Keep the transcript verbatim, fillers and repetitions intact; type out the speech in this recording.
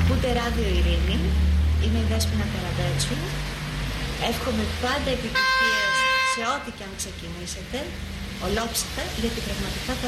Ακούτε Ράδιο Ειρήνη, είμαι η Δέσποινα Καραμπέτσου. Εύχομαι πάντα επιτυχίες σε ό,τι και αν ξεκινήσετε, ολόψυχα, γιατί πραγματικά το